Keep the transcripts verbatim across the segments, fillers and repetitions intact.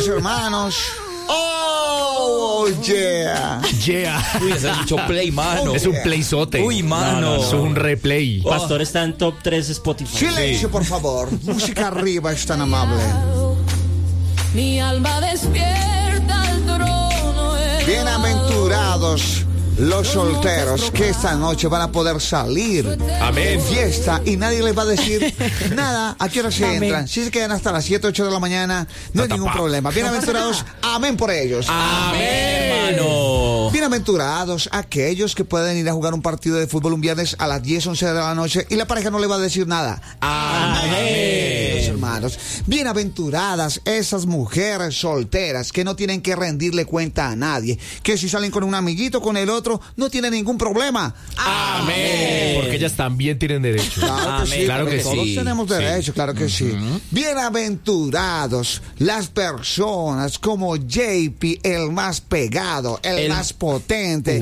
Queridos hermanos. Oh, yeah. Yeah. Uy, ese es mucho play, mano. Es un playzote. Uy, mano. No, no, no. Es un replay. Oh. Pastor está en top tres Spotify. Silencio, por favor. Música arriba, es tan amable. Mi alma despierta al trono. Bienaventurados los solteros que esta noche van a poder salir. Amén. Fiesta y nadie les va a decir nada. ¿A qué hora se Amén. entran? Si se quedan hasta las siete, ocho de la mañana, no hay ningún problema. Bienaventurados, amén por ellos. Amén, hermano. Bienaventurados aquellos que pueden ir a jugar un partido de fútbol un viernes a las diez, once de la noche y la pareja no le va a decir nada. Amén. Los hermanos. Bienaventuradas esas mujeres solteras que no tienen que rendirle cuenta a nadie, que si salen con un amiguito, con el otro, no tienen ningún problema. Amén. Porque ellas también tienen derecho. Claro que sí, Claro que todos sí. tenemos derecho, Sí. claro que sí. Bienaventurados las personas como J P, el más pegado, el, El- más potente.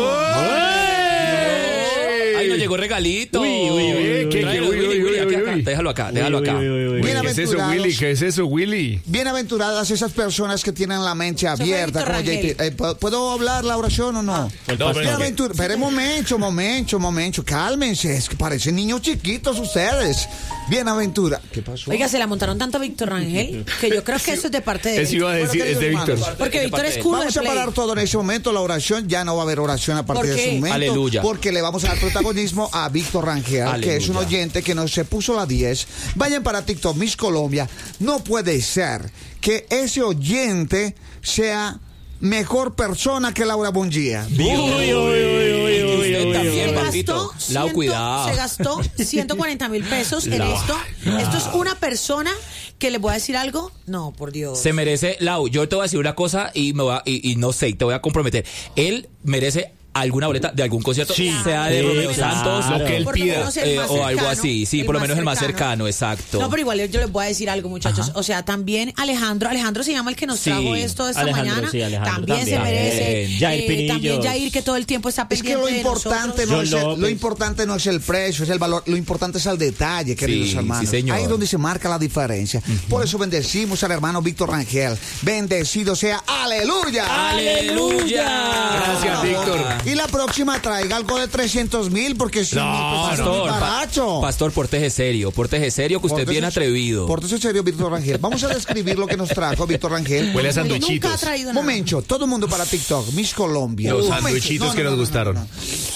Ay, nos llegó regalito. Uy, uy, uy, uy, ¿Qué, Tráelo, qué, uy, Willy, uy, Willy, uy, acá, uy, acá. uy. Déjalo acá, déjalo acá. Uy, uy, uy, uy. ¿Qué es eso, Willy? ¿Qué es eso, Willy? Bienaventuradas esas personas que tienen la mente abierta Víctor como J Rangel. P. Eh, ¿puedo- ¿Puedo hablar la oración o no? El No, pastor. pero- Bienaventur- Pero un momento, momento, momento. Cálmense, es que parecen niños chiquitos ustedes. Bienaventura. ¿Qué pasó? Oiga, se la montaron tanto a Víctor Rangel que yo creo que eso es de parte de Eso él. iba a decir, Bueno, es de queridos Víctor. hermanos, Porque Víctor es culo de Vamos a play. parar todo en ese momento. La oración ya no va a haber oración a partir ¿Por de qué? ese momento. Aleluya. Porque le vamos a dar protagonismo a Víctor Rangel, que es un Aleluya. oyente que nos se puso la diez. Vayan para TikTok, Miss Colombia. No puede ser que ese oyente sea mejor persona que Laura Bongia. Uy, uy, uy, uy, uy, uy, Usted uy, también, uy. Se papito. gastó, Lau, ciento- cuidado. se gastó ciento cuarenta mil pesos en Lau. esto. Esto es una persona que le voy a decir algo. No, por Dios. Se merece, Lau, yo te voy a decir una cosa y me voy a- y, y no sé, te voy a comprometer. Él merece alguna boleta de algún concierto, Sí. sea de Sí, Romeo claro. Santos, Lo que él Por lo pida. menos el eh, más o algo cercano, así. Sí, por lo menos el más cercano, cercano. exacto. No, pero igual yo les voy a decir algo, muchachos. O sea, también Alejandro, Alejandro se llama el que nos Sí. trajo esto esta Alejandro, mañana. sí, Alejandro también, se también. merece. Jair Eh, Pinillos. también Jair, que todo el tiempo está Es que pendiente lo de importante, nosotros. no John es el, lo López. importante no es el precio, es el valor. Lo importante es el detalle, queridos Sí, hermanos. sí, señor. Ahí es donde se marca la diferencia. Por eso bendecimos al hermano Víctor Rangel. Bendecido sea. ¡Aleluya! ¡Aleluya! Gracias, Víctor. Y la próxima traiga algo de trescientos mil, porque si No, no, pues, Pastor, es muy pa- barato. pastor, porteje serio, porteje serio, que usted es bien atrevido. Pórtese en serio, Víctor Rangel. Vamos a describir lo que nos trajo Víctor Rangel. Huele a Nunca ha sanduichitos. traído nada. Momento, todo el mundo para TikTok, Miss Colombia. Los Un momento. sanduichitos No, no, que no, nos no, gustaron. no,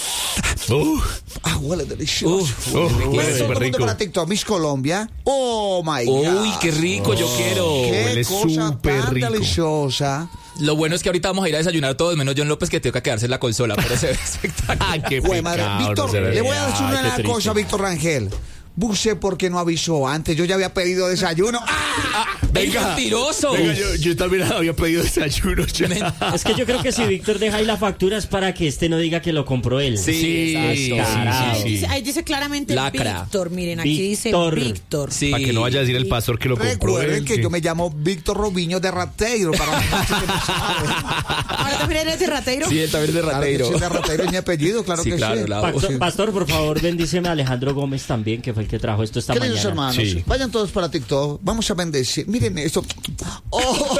no. Uh, Ah, huele delicioso. Uf, uh, huele Todo el súper mundo rico. para TikTok, Miss Colombia. Oh my God. Uy, qué rico, yo quiero. Qué Huele cosa súper tan rico. deliciosa. Lo bueno es que ahorita vamos a ir a desayunar todos, menos John López, que tengo que quedarse en la consola, pero se ve espectacular. Ah, qué Güey, madre. pecado, Víctor, no se ve. le voy a decir Ay, qué una triste. cosa, Víctor Rangel. Busqué porque no avisó antes. Yo ya había pedido desayuno. ¡Ah! ¡Venga, mentiroso! Venga, yo, yo también había pedido desayuno ya. Es que yo creo que si Víctor deja ahí la factura es para que este no diga que lo compró él. Sí, Sí, exacto. Descarado. sí, sí. Dice- Ahí dice claramente Lacra. Víctor. Miren, aquí Víctor. dice Víctor. Sí. Para que no vaya a decir el pastor que lo compró. Recuerden él, que sí. yo me llamo Víctor Robiño de Rateiro. Para la gente que no sabe. Ahora también eres de rateiro. Sí, él también es de Claro que rateiro. sí, de Rateiro es mi apellido, claro Sí, que claro, sí. la- Pastor, Sí. pastor, por favor, bendíceme a Alejandro Gómez también, que fue el que trajo esto esta Queridos mañana. hermanos, Sí. vayan todos para TikTok. Vamos a bendecir. Miren esto. ¡Oh!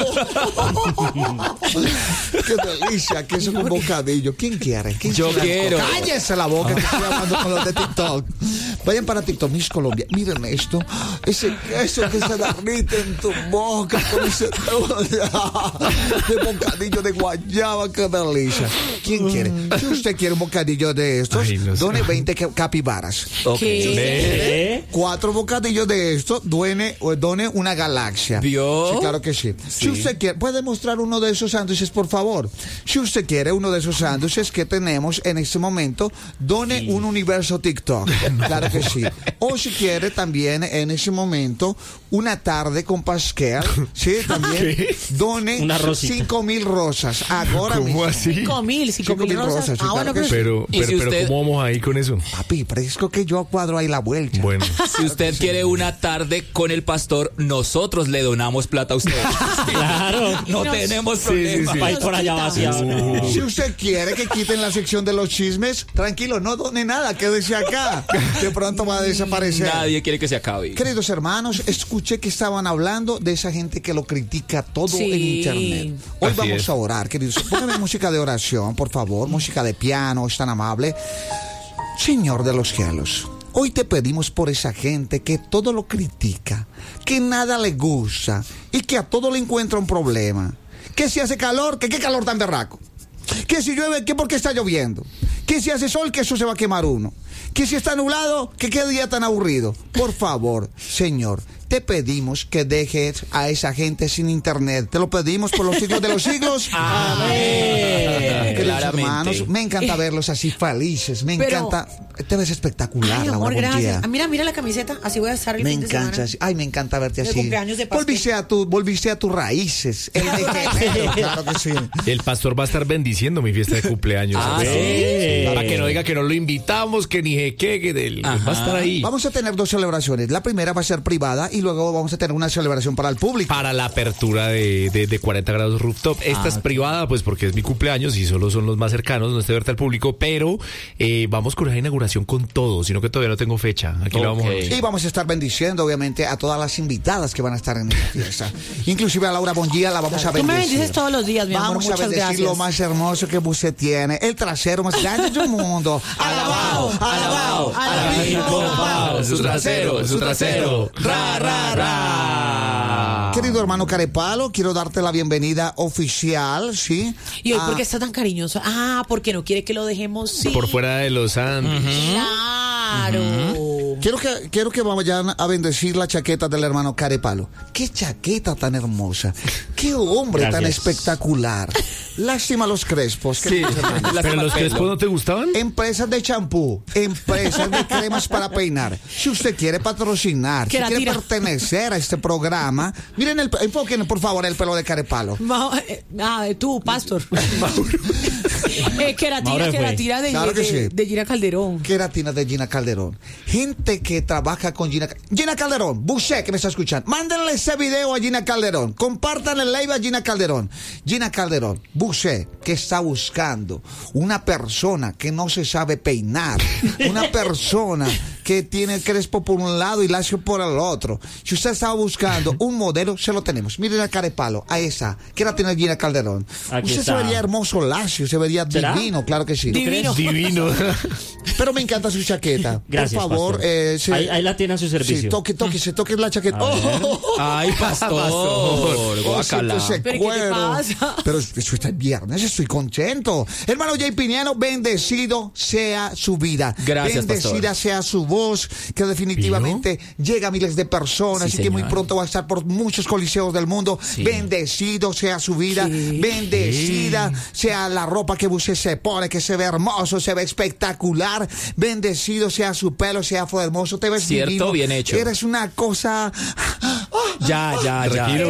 ¡Qué delicia! Que eso con bocadillo. ¿Quién quiere? ¿Quién Yo quiere? quiero. Cállese la boca que estoy hablando con los de TikTok. Vayan para TikTok, Miss Colombia. Miren esto. Ese queso que se derrite en tu boca con ese de bocadillo de guayaba. ¡Qué delicia! ¿Quién quiere? Si usted quiere un bocadillo de estos, Ay, no sé. done veinte ca- capibaras. Ok. ¿Qué? ¿Eh? Cuatro bocadillos de esto, duene, o done una galaxia. ¿Vio? Sí, claro que sí. Si Sí. usted quiere, puede mostrar uno de esos sándwiches, por favor. Si usted quiere uno de esos sándwiches que tenemos en este momento, done un universo TikTok. Claro que sí. O si quiere también en ese momento una tarde con Pascal, sí, también done Una rosita. cinco mil rosas. Ahora ¿Cómo mismo. así? Cinco mil, cinco Cinco mil mil rosas. rosas, sí, Ah, bueno, claro que pero Pero, Y pero, si pero usted- ¿cómo vamos ahí con eso? Papi, parezco que yo cuadro ahí la vuelta. Bueno. Si usted quiere una tarde con el pastor, nosotros le donamos plata a usted. Claro. No Nos- tenemos sí, problema. sí. Va a ir por allá vaciado. ¿no? Si usted quiere que quiten la sección de los chismes, tranquilo, no done nada, quédese acá. De pronto va a desaparecer. Nadie quiere que se acabe. Queridos hermanos, escuché que estaban hablando de esa gente que lo critica todo Sí. en internet. Hoy Así vamos es. a orar, queridos. Pónganme música de oración, por favor, música de piano, es tan amable. Señor de los cielos, hoy te pedimos por esa gente que todo lo critica, que nada le gusta y que a todo le encuentra un problema. Que si hace calor, que qué calor tan berraco. Que si llueve, que porque está lloviendo. Que si hace sol, que eso se va a quemar uno. Que si está nublado, que qué día tan aburrido. Por favor, Señor, te pedimos que dejes a esa gente sin internet. Te lo pedimos por los siglos de los siglos. Amén. Queridos Claramente. hermanos, me encanta verlos así felices. Me Pero- encanta. Te ves espectacular, Ay, Laura. amor, buen día. gracias. Ah, mira, mira la camiseta. Así voy a estar el Me fin de encanta, semana. así. Ay, me encanta verte De así. cumpleaños de pastel. volviste a tu, volviste a tus raíces. El de enero, claro que sí. El pastor va a estar bendiciendo mi fiesta de cumpleaños. Ah, ¿sí? ¿sí? Para que no diga que no lo invitamos, que ni jeque, que del, va a estar ahí. Vamos a tener dos celebraciones. La primera va a ser privada y luego vamos a tener una celebración para el público. Para la apertura de, de, de cuarenta grados rooftop. Esta Ah, es ok. privada, pues porque es mi cumpleaños y solo son los más cercanos, no esté abierta al público, pero eh, vamos con una inauguración con todo, sino que todavía no tengo fecha. Aquí lo vamos a Ok. anunciar. Y vamos a estar bendiciendo, obviamente, a todas las invitadas que van a estar en esta fiesta. Inclusive a Laura Bonguía la vamos a Tú me bendecir. bendices todos los días, mi amor. Vamos a Muchas bendecir gracias. lo más hermoso que usted tiene, el trasero más grande del mundo. Alabao, alabao, alabao. Su trasero, su trasero. Ra, ra, ra. Querido hermano Carepalo, quiero darte la bienvenida oficial, ¿sí? ¿Y hoy Ah, por qué está tan cariñoso? Ah, porque no quiere que lo dejemos sin. Por fuera de los Andes. Claro. Quiero que, quiero que vayan a bendecir la chaqueta del hermano Carepalo. ¡Qué chaqueta tan hermosa! ¡Qué hombre tan Gracias. espectacular! Lástima los crespos. Sí. queridos hermanos. ¿Pero los crespos no te gustaban? Empresas de champú, empresas de cremas para peinar. Si usted quiere patrocinar, Que si la quiere tira. pertenecer a este programa, miren, el, enfoquen por favor el pelo de Carepalo. Ma- eh, Ah, tú, pastor. eh, que la Mauro tira, que la fue. tira de, Claro que de, sí. de Gina Calderón. Queratina de Gina Calderón. Gente que trabaja con Gina Gina Calderón, Busé, que me está escuchando. Mándenle ese video a Gina Calderón. Compartan el live a Gina Calderón. Gina Calderón, Busé, que está buscando una persona que no se sabe peinar. Una persona que tiene el crespo por un lado y lacio por el otro. Si usted estaba buscando un modelo, se lo tenemos. Miren el Carepalo, a esa. Queratina de Gina Calderón. Aquí usted está. se vería hermoso lacio, se vería ¿Será? divino, claro que sí. Divino. Divino. Pero me encanta su chaqueta. Gracias, Por favor, pastor. eh, se- Ahí- ahí la tiene a su servicio. Sí, toque, toque, se toque la chaqueta. A ver. Oh, Ay, pastor. oh, Guácala. ese ¿Pero qué te cuero. pasa? Pero eso está el viernes, estoy contento. Hermano Jay Piñano, bendecido sea su vida. Gracias, Bendecida pastor. sea su voz, que definitivamente llega a miles de personas Sí, y que muy señor. pronto va a estar por muchos coliseos del mundo. Sí. Bendecido sea su vida. Sí. Bendecida sea la ropa que usted se pone, que se ve hermoso, se ve espectacular. Bendecido sea su pelo, sea fue hermoso. Te ves Cierto, divino. bien hecho. Eres una cosa. Ya, ya, ya. Tranquilo.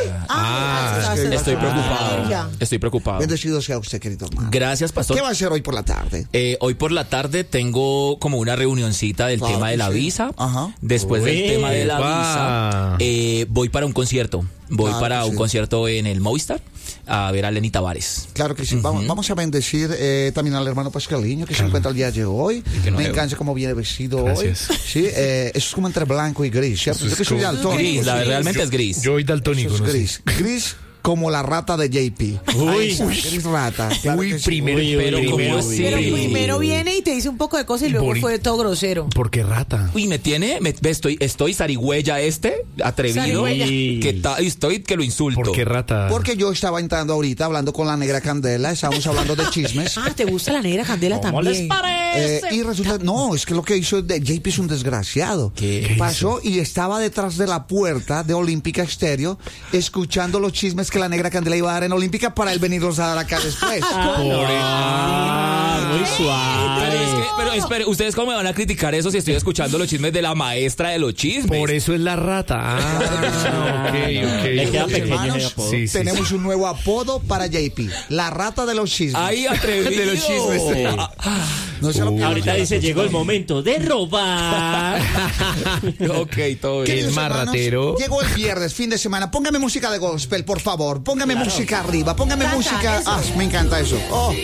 Ah, es que- Estoy Ya. preocupado. Estoy preocupado. Bendecido sea usted, querido hermano. Gracias, pastor. ¿Qué va a hacer hoy por la tarde? Eh, hoy por la tarde tengo como una reunioncita del Claro tema que de la sí. visa. Ajá. Después del Uy, tema de la epa. visa, eh, voy para un concierto. Voy Claro para que un sí. concierto en el Movistar a ver a Lenny Tavares. Claro que sí. vamos, vamos a bendecir eh, también al hermano Pascaliño, que se encuentra el día de hoy. que no Me veo. encanta cómo viene vestido Gracias. hoy. Sí, eh, eso es como entre blanco y gris, ¿cierto? Eso Yo es que soy como- daltónico, Gris, la sí. realmente es gris. Yo soy daltónico, Eso no es sé. gris. Gris como la rata de J P. Uy. Ahí está, gris rata. Claro Uy, que sí. primero, Uy, uy, pero uy, ¿cómo uy, así? Pero Sí. primero viene y te dice un poco de cosas y luego Boni- fue todo grosero. ¿Por qué rata? Uy, me tiene, me, ve, estoy, estoy zarigüeya este, atrevido. Zarigüeya. Que ta- estoy que lo insulto. ¿Por qué rata? Porque yo estaba entrando ahorita hablando con la negra Candela, estábamos hablando de chismes. Ah, ¿te gusta la negra candela ¿Cómo les también? parece? Eh, y resulta, no, es que lo que hizo de J P es un desgraciado. ¿Qué Pasó y estaba detrás de la puerta de Olímpica Estéreo, escuchando los chismes que la negra Candela iba a dar en Olímpica para él venirlos a dar acá después. Ah, muy Pero es suave. que, pero espere, ¿ustedes cómo me van a criticar eso si estoy escuchando los chismes de la maestra de los chismes? Por eso es la rata. Ah, ok, ok. Le queda Mis pequeño hermanos, ese apodo. Sí, sí, tenemos un nuevo apodo para J P, la rata de los chismes. Ay, atrevido. De los chismes, sí. No se lo pierdan. Ahorita dice, llegó el momento de robar. Ok, todo bien. Queridos el más hermanos, ratero. Llegó el viernes, fin de semana. Póngame música de gospel, por favor. Póngame música arriba. Póngame Canta, música. eso. Ah, me encanta eso. Oh.